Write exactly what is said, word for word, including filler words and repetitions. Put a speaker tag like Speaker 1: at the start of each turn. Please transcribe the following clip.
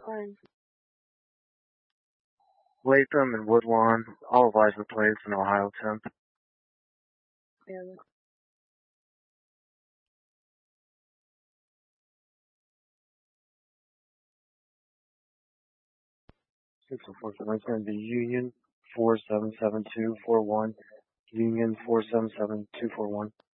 Speaker 1: Fine.
Speaker 2: Latham and Woodlawn, all of Liza Place in Ohio temp.
Speaker 1: Yeah.
Speaker 2: six oh four, so it's going to be Union four seven seven two four one. Union four seven seven two four one.